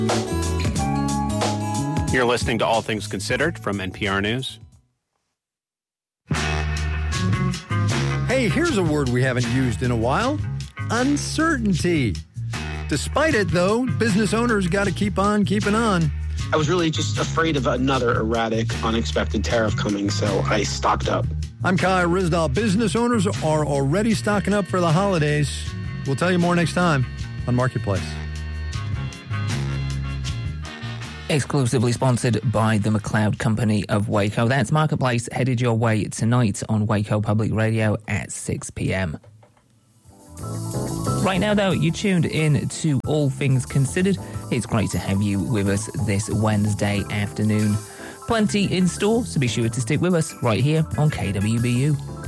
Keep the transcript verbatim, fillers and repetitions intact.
You're listening to All Things Considered from N P R News. Hey, here's a word we haven't used in a while. Uncertainty. Despite it, though, business owners got to keep on keeping on. I was really just afraid of another erratic, unexpected tariff coming, so I stocked up. I'm Kai Ryssdal. Business owners are already stocking up for the holidays. We'll tell you more next time on Marketplace. Exclusively sponsored by the McLeod Company of Waco. That's Marketplace, headed your way tonight on Waco Public Radio at six p.m. Right now, though, you're tuned in to All Things Considered. It's great to have you with us this Wednesday afternoon. Plenty in store, so be sure to stick with us right here on K W B U.